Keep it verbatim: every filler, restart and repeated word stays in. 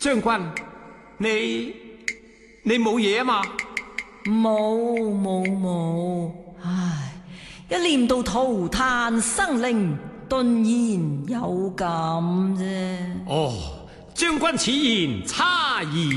將軍，你你冇嘢啊嘛？ 冇冇冇，唉，一念到塗炭生靈，頓然有感啫。 哦，將軍此言差矣。